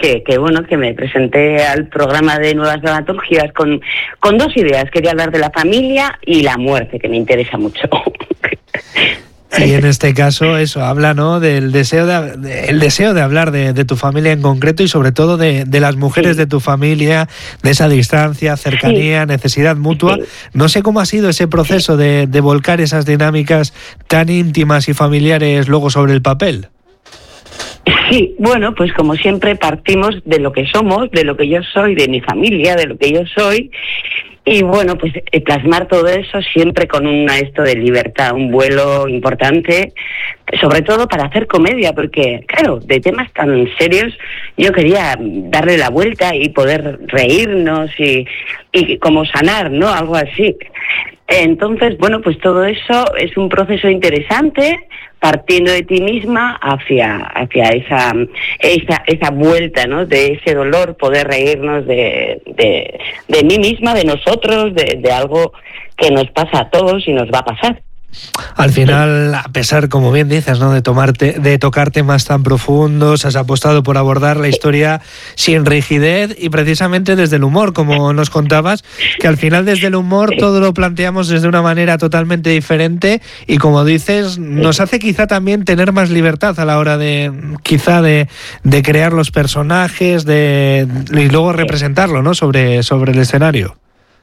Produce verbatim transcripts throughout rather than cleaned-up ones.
que, que bueno, que me presenté al programa de Nuevas Dramaturgias con, con dos ideas. Quería hablar de la familia y la muerte, que me interesa mucho. Y en este caso eso habla, ¿no?, del deseo de, de el deseo de hablar de, de tu familia en concreto y sobre todo de, de las mujeres sí. de tu familia, de esa distancia, cercanía, sí. necesidad mutua. Sí. No sé cómo ha sido ese proceso sí. de, de volcar esas dinámicas tan íntimas y familiares luego sobre el papel. Sí, bueno, pues como siempre partimos de lo que somos, de lo que yo soy, de mi familia, de lo que yo soy. Y bueno, pues plasmar todo eso siempre con un esto de libertad, un vuelo importante, sobre todo para hacer comedia, porque claro, de temas tan serios yo quería darle la vuelta y poder reírnos y, y como sanar, ¿no? Algo así. Entonces, bueno, pues todo eso es un proceso interesante, partiendo de ti misma hacia hacia esa esa esa vuelta, ¿no?, de ese dolor, poder reírnos de de, de mí misma, de nosotros, de, de algo que nos pasa a todos y nos va a pasar. Al final, a pesar, como bien dices, ¿no?, de tomarte, de tocar temas tan profundos, has apostado por abordar la historia sin rigidez y precisamente desde el humor, como nos contabas, que al final desde el humor todo lo planteamos desde una manera totalmente diferente y, como dices, nos hace quizá también tener más libertad a la hora de, quizá, de, de crear los personajes de, y luego representarlo, ¿no?, sobre, sobre el escenario.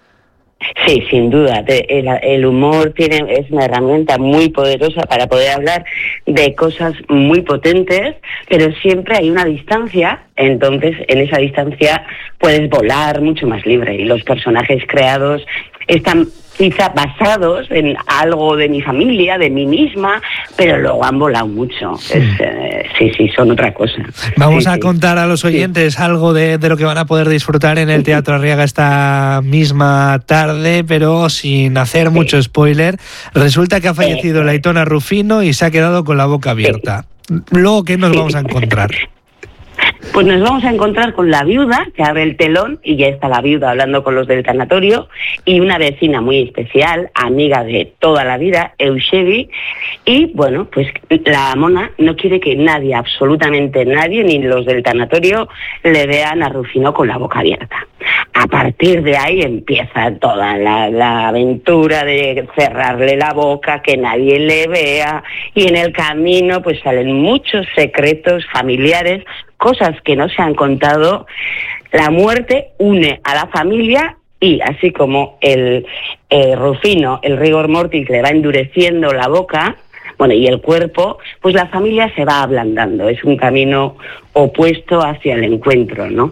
Sí, sin duda. El, el humor tiene es una herramienta muy poderosa para poder hablar de cosas muy potentes, pero siempre hay una distancia, entonces en esa distancia puedes volar mucho más libre y los personajes creados están quizá basados en algo de mi familia, de mí misma, pero luego han volado mucho. Sí, es, eh, sí, sí, son otra cosa. Vamos sí, a sí. contar a los oyentes sí. algo de, de lo que van a poder disfrutar en el Teatro Arriaga esta misma tarde, pero sin hacer sí. mucho spoiler. Resulta que ha fallecido sí. Laitona Rufino y se ha quedado con la boca abierta. Sí. Luego, ¿qué nos sí. vamos a encontrar? Pues nos vamos a encontrar con la viuda, que abre el telón, y ya está la viuda hablando con los del tanatorio, y una vecina muy especial, amiga de toda la vida, Eusebio, y bueno, pues la mona no quiere que nadie, absolutamente nadie, ni los del tanatorio, le vean a Rufino con la boca abierta. A partir de ahí empieza toda la, la aventura de cerrarle la boca, que nadie le vea, y en el camino pues salen muchos secretos familiares, cosas que no se han contado. La muerte une a la familia y así como el eh, Rufino, el rigor mortis, le va endureciendo la boca, bueno, y el cuerpo, pues la familia se va ablandando. Es un camino opuesto hacia el encuentro, ¿no?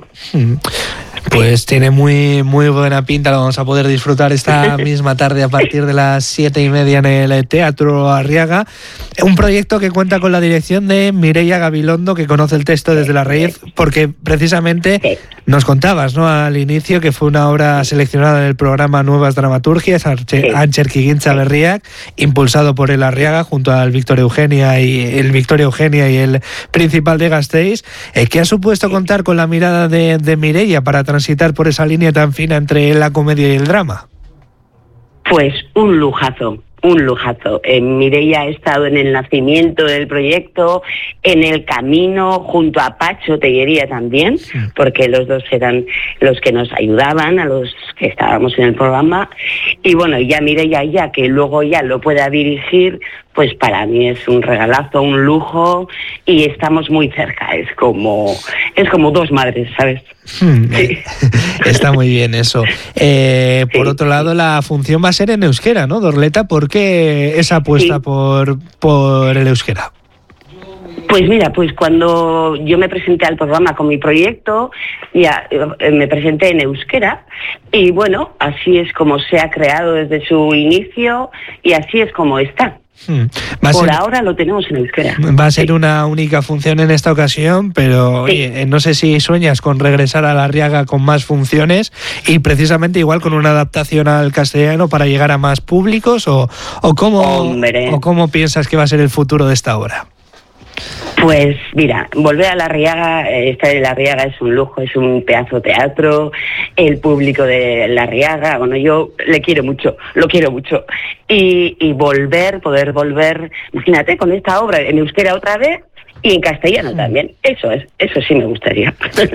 Pues tiene muy muy buena pinta, lo vamos a poder disfrutar esta misma tarde a partir de las siete y media en el Teatro Arriaga. Un proyecto que cuenta con la dirección de Mireia Gabilondo, que conoce el texto desde la raíz, porque precisamente nos contabas, ¿no?, al inicio, que fue una obra seleccionada en el programa Nuevas Dramaturgias, Antzerkigintza Berriak, impulsado por el Arriaga junto al Víctor Eugenia y el Victoria Eugenia y el Principal de Gasteiz. Eh, ¿Qué ha supuesto contar con la mirada de, de Mireia para transitar por esa línea tan fina entre la comedia y el drama? Pues un lujazo, un lujazo. Eh, Mireia ha estado en el nacimiento del proyecto, en el camino, junto a Pacho Tellería también, sí. porque los dos eran los que nos ayudaban, a los que estábamos en el programa. Y bueno, ya Mireia, ya que luego ya lo pueda dirigir, pues para mí es un regalazo, un lujo, y estamos muy cerca. Es como es como dos madres, ¿sabes? Hmm, sí. Está muy bien eso. Eh, sí. Por otro lado, la función va a ser en euskera, ¿no, Dorleta? ¿Por qué esa apuesta sí. por, por el euskera? Pues mira, pues cuando yo me presenté al programa con mi proyecto, ya me presenté en euskera y bueno, así es como se ha creado desde su inicio y así es como está. Hmm. Por ser, ahora lo tenemos en euskera. Va a ser sí. una única función en esta ocasión, pero sí. oye, no sé si sueñas con regresar a la Arriaga con más funciones y precisamente igual con una adaptación al castellano para llegar a más públicos o, o, cómo, o cómo piensas que va a ser el futuro de esta obra. Pues mira, volver a la Arriaga, estar en la Arriaga es un lujo, es un pedazo teatro, el público de la Arriaga, bueno, yo le quiero mucho, lo quiero mucho, y, y volver, poder volver, imagínate, con esta obra en euskera otra vez y en castellano también, eso es, eso sí me gustaría.